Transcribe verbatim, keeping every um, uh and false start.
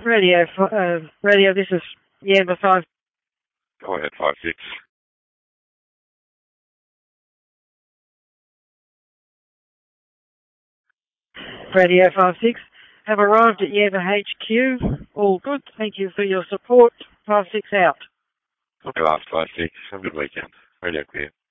Radio, uh, radio, this is Yamba five. Go ahead, five six. Radio five six. Have arrived at Yamba H Q. All good. Thank you for your support. five six out. Okay, last five six. Have a good weekend. Radio clear.